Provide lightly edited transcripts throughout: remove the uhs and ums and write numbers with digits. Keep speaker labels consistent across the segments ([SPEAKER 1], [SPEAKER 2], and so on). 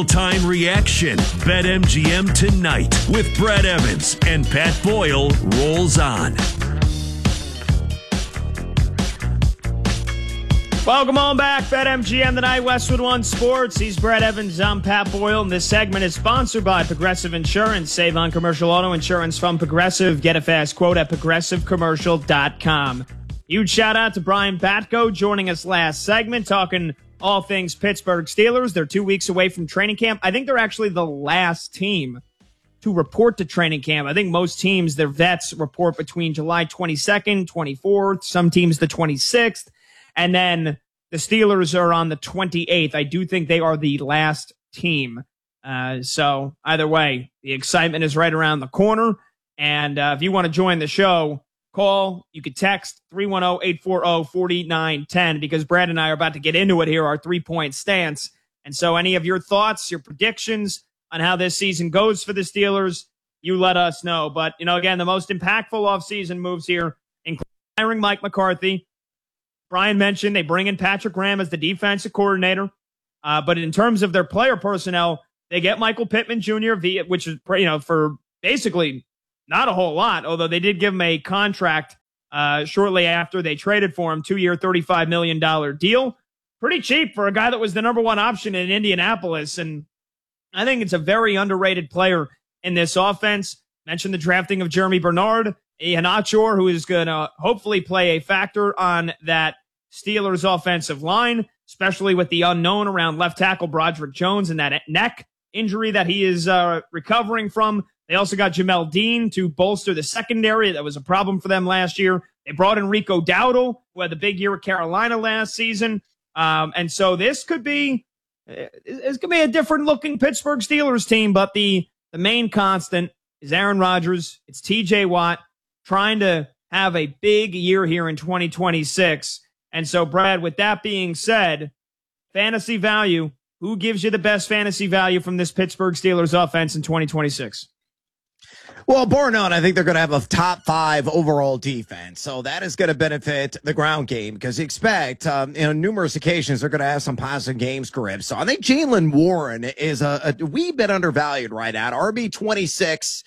[SPEAKER 1] Time reaction. BetMGM tonight with Brad Evans and Pat Boyle rolls on.
[SPEAKER 2] Welcome on back. BetMGM tonight, Westwood One Sports. He's Brad Evans. I'm Pat Boyle. And this segment is sponsored by Progressive Insurance. Save on commercial auto insurance from Progressive. Get a fast quote at progressivecommercial.com. Huge shout out to Brian Batko joining us last segment, talking all things Pittsburgh Steelers. They're 2 weeks away from training camp. I think they're actually the last team to report to training camp. I think most teams, their vets report between July 22nd, 24th, some teams the 26th, and then the Steelers are on the 28th. I do think they are the last team. So either way, the excitement is right around the corner. And if you want to join the show, call. You could text 310-840-4910 because Brad and I are about to get into it here, our 3-point stance. And so any of your thoughts, your predictions on how this season goes for the Steelers, you let us know. But, again, the most impactful offseason moves here, including hiring Mike McCarthy. Brian mentioned they bring in Patrick Graham as the defensive coordinator. But in terms of their player personnel, they get Michael Pittman Jr., which is, for basically not a whole lot, although they did give him a contract shortly after they traded for him, 2-year, $35 million deal. Pretty cheap for a guy that was the number one option in Indianapolis. And I think it's a very underrated player in this offense. Mentioned the drafting of Jeremy Bernard, Iheanacho, who is going to hopefully play a factor on that Steelers offensive line, especially with the unknown around left tackle Broderick Jones and that neck injury that he is recovering from. They also got Jamel Dean to bolster the secondary. That was a problem for them last year. They brought in Rico Dowdle, who had the big year at Carolina last season. And so this could be a different looking Pittsburgh Steelers team, but the main constant is Aaron Rodgers. It's TJ Watt trying to have a big year here in 2026. And so, Brad, with that being said, fantasy value, who gives you the best fantasy value from this Pittsburgh Steelers offense in 2026?
[SPEAKER 3] Well, bar none, I think they're going to have a top 5 overall defense. So that is going to benefit the ground game because you expect, numerous occasions they're going to have some positive game scripts. So I think Jaylen Warren is a wee bit undervalued right now. RB26,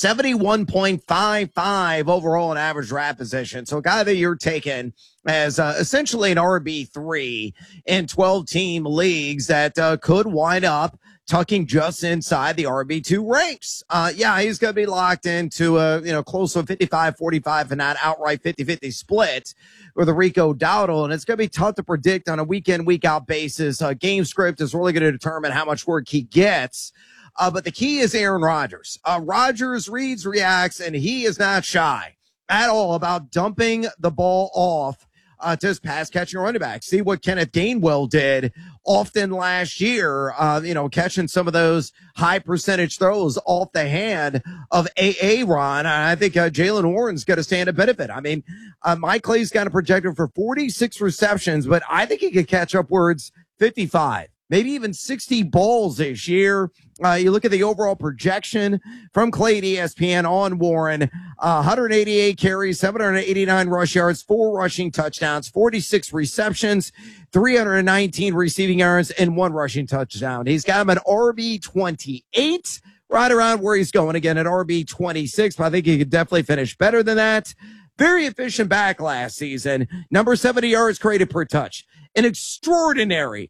[SPEAKER 3] 71.55 overall in average draft position. So a guy that you're taking as essentially an RB3 in 12-team leagues that could wind up tucking just inside the RB2 ranks. He's going to be locked into close to 55-45 and not outright 50-50 split with a Rico Dowdle. And it's going to be tough to predict on a week-in, week-out basis. Game script is really going to determine how much work he gets. But the key is Aaron Rodgers. Rodgers reads, reacts, and he is not shy at all about dumping the ball off to his pass-catching running back. See what Kenneth Gainwell did often last year, catching some of those high-percentage throws off the hand of Aaron. I think Jaylen Warren's going to stand to benefit. I mean, Mike Clay's got a projected for 46 receptions, but I think he could catch upwards 55. Maybe even 60 balls this year. You look at the overall projection from Clay at ESPN on Warren, 188 carries, 789 rush yards, 4 rushing touchdowns, 46 receptions, 319 receiving yards, and 1 rushing touchdown. He's got him at RB28, right around where he's going again at RB26, but I think he could definitely finish better than that. Very efficient back last season. Number 70 yards created per touch. An extraordinary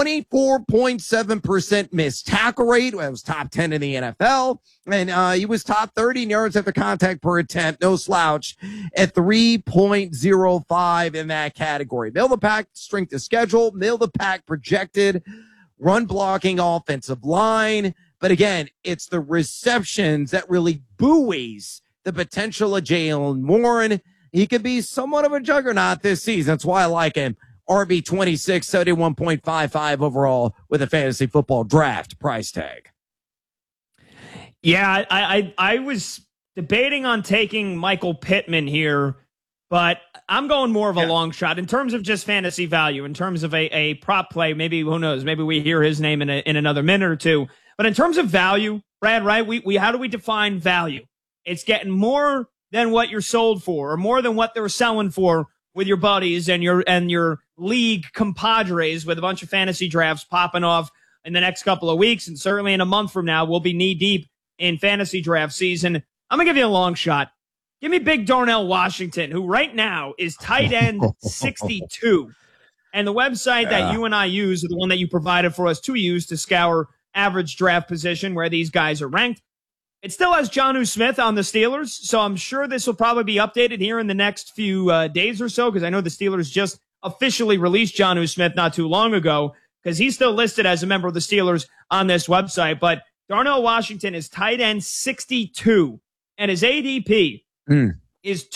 [SPEAKER 3] 24.7% missed tackle rate. It was top 10 in the NFL. And he was top 30 in yards after contact per attempt. No slouch at 3.05 in that category. Middle of the pack strength of schedule. Middle of the pack projected run blocking offensive line. But again, it's the receptions that really buoys the potential of Jaylen Warren. He could be somewhat of a juggernaut this season. That's why I like him. RB26, 71.55 overall with a fantasy football draft price tag.
[SPEAKER 2] Yeah, I was debating on taking Michael Pittman here, but I'm going more of a long shot in terms of just fantasy value, in terms of a prop play. Maybe, who knows, maybe we hear his name in another minute or two. But in terms of value, Brad, right, we how do we define value? It's getting more than what you're sold for, or more than what they're selling for with your buddies and your league compadres, with a bunch of fantasy drafts popping off, in the next couple of weeks. And certainly in a month from now, we'll be knee deep in fantasy draft season. I'm going to give you a long shot. Give me big Darnell Washington, who right now is tight end 62. And the website that you and I use, the one that you provided for us to use to scour average draft position where these guys are ranked, it still has Jonnu Smith on the Steelers. So I'm sure this will probably be updated here in the next few days or so, because I know the Steelers just officially released Jonnu Smith not too long ago, because he's still listed as a member of the Steelers on this website. But Darnell Washington is tight end 62, and his ADP is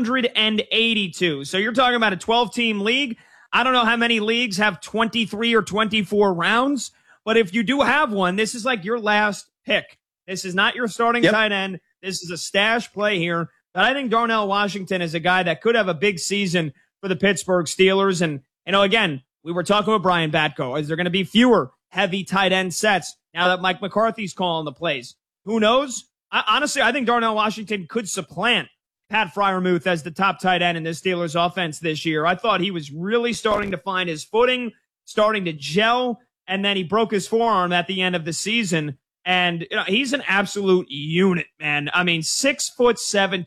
[SPEAKER 2] 282. So you're talking about a 12-team league. I don't know how many leagues have 23 or 24 rounds, but if you do have one, this is like your last pick. This is not your starting tight end. This is a stash play here. But I think Darnell Washington is a guy that could have a big season for the Pittsburgh Steelers. And, again, we were talking with Brian Batko. Is there going to be fewer heavy tight end sets now that Mike McCarthy's calling the plays? Who knows? Honestly, I think Darnell Washington could supplant Pat Freiermuth as the top tight end in the Steelers offense this year. I thought he was really starting to find his footing, starting to gel, and then he broke his forearm at the end of the season. And he's an absolute unit, man. I mean, 6'7",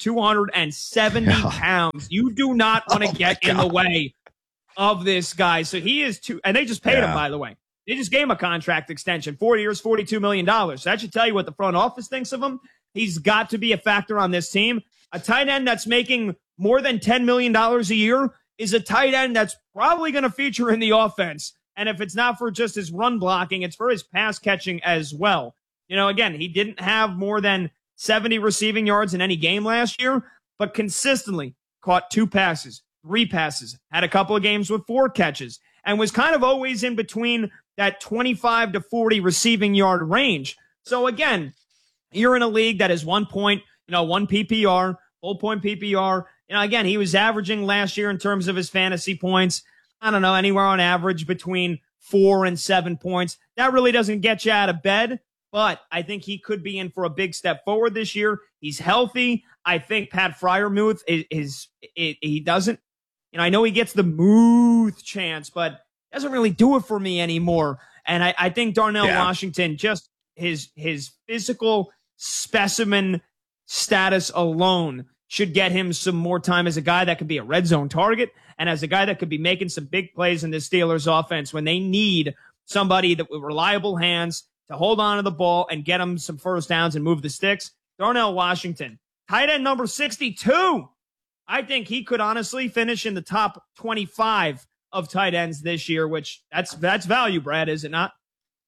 [SPEAKER 2] 270 pounds. You do not want to get in the way of this guy. So he is and they just paid him, by the way. They just gave him a contract extension, 4 years, $42 million. So that should tell you what the front office thinks of him. He's got to be a factor on this team. A tight end that's making more than $10 million a year is a tight end that's probably going to feature in the offense. And if it's not for just his run blocking, it's for his pass catching as well. Again, he didn't have more than 70 receiving yards in any game last year, but consistently caught 2 passes, 3 passes, had a couple of games with 4 catches, and was kind of always in between that 25 to 40 receiving yard range. So again, you're in a league that is 1 point, 1 PPR, full point PPR. Again, he was averaging last year in terms of his fantasy points, I don't know, anywhere on average between 4 and 7 points. That really doesn't get you out of bed, but I think he could be in for a big step forward this year. He's healthy. I think Pat Freiermuth he doesn't, I know he gets the Muth chance, but doesn't really do it for me anymore. And I think Darnell Washington, just his physical specimen status alone should get him some more time as a guy that could be a red zone target and as a guy that could be making some big plays in the Steelers offense when they need somebody that with reliable hands to hold on to the ball and get them some first downs and move the sticks. Darnell Washington, tight end number 62. I think he could honestly finish in the top 25 of tight ends this year, which that's value, Brad, is it not?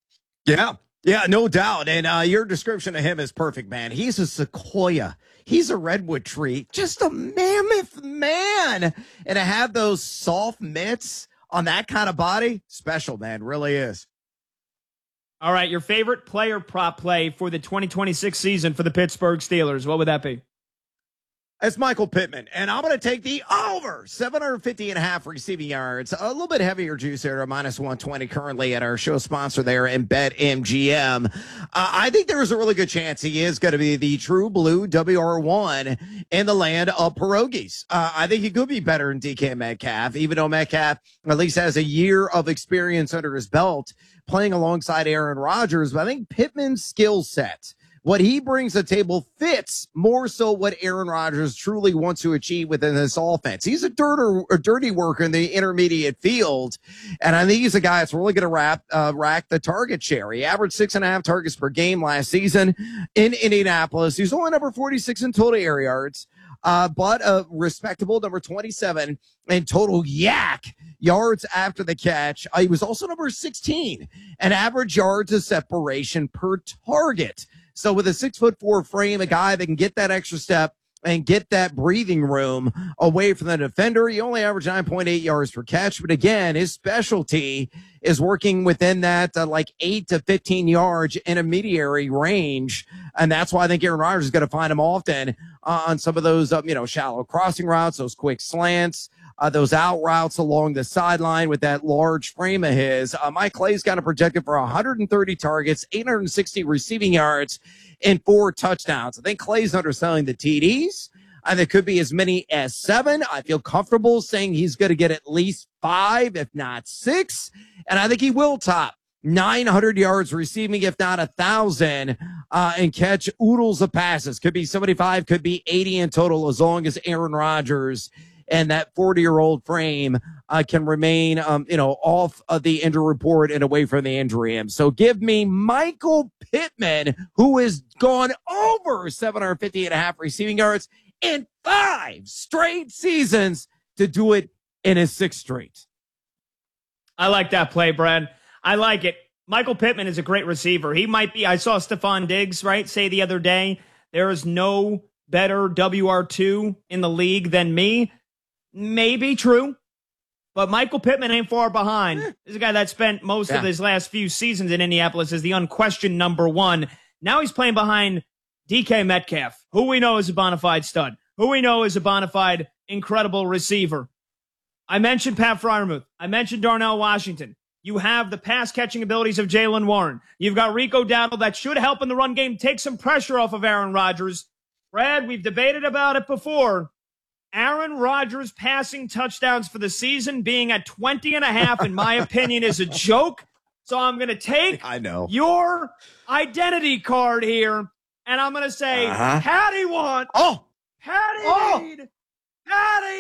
[SPEAKER 3] Yeah, no doubt. And your description of him is perfect, man. He's a sequoia. He's a redwood tree. Just a mammoth man. And to have those soft mitts on that kind of body, special, man. Really is.
[SPEAKER 2] All right, your favorite player prop play for the 2026 season for the Pittsburgh Steelers, what would that be?
[SPEAKER 3] It's Michael Pittman, and I'm going to take the over 750.5 receiving yards. A little bit heavier juice there, minus 120 currently at our show sponsor there in BetMGM. I think there is a really good chance he is going to be the true blue WR1 in the land of pierogies. I think he could be better than DK Metcalf, even though Metcalf at least has a year of experience under his belt playing alongside Aaron Rodgers. But I think Pittman's skill set, what he brings to the table, fits more so what Aaron Rodgers truly wants to achieve within this offense. He's a dirty worker in the intermediate field, and I think he's a guy that's really going to rack the target share. He averaged 6.5 targets per game last season in Indianapolis. He's only number 46 in total air yards, but a respectable number 27 in total yards after the catch. He was also number 16 in average yards of separation per target. So with a 6'4" frame, a guy that can get that extra step and get that breathing room away from the defender, he only averaged 9.8 yards per catch. But again, his specialty is working within that 8 to 15 yards intermediary range. And that's why I think Aaron Rodgers is going to find him often on some of those, shallow crossing routes, those quick slants, those out routes along the sideline with that large frame of his. Mike Clay's got him projected for 130 targets, 860 receiving yards, and 4 touchdowns. I think Clay's underselling the TDs. And there could be as many as 7. I feel comfortable saying he's going to get at least 5, if not 6. And I think he will top 900 yards receiving, if not 1,000, and catch oodles of passes. Could be 75, could be 80 in total, as long as Aaron Rodgers and that 40-year-old frame can remain, off of the injury report and away from the injury. So give me Michael Pittman, who has gone over 750.5 receiving yards in 5 straight seasons, to do it in his 6th straight.
[SPEAKER 2] I like that play, Brad. I like it. Michael Pittman is a great receiver. He might be, I saw Stephon Diggs, say the other day, there is no better WR2 in the league than me. Maybe true, but Michael Pittman ain't far behind. This is a guy that spent most of his last few seasons in Indianapolis as the unquestioned number 1. Now he's playing behind DK Metcalf, who we know is a bona fide stud, who we know is a bona fide incredible receiver. I mentioned Pat Freiermuth. I mentioned Darnell Washington. You have the pass-catching abilities of Jaylen Warren. You've got Rico Dowdle that should help in the run game, take some pressure off of Aaron Rodgers. Brad, we've debated about it before. Aaron Rodgers passing touchdowns for the season being at 20.5, in my opinion, is a joke. So I'm going to take your identity card here, and I'm going to say, Patty won. Patty need. Patty